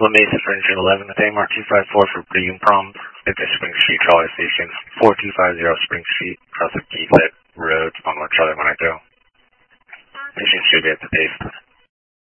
La Mesa Furniture 11 with AMR 254 for premium proms at the Spring Street Trolley Station, 4250 Spring Street, across the Keithlet Road on North Charlie when I go. Mission should be at the base.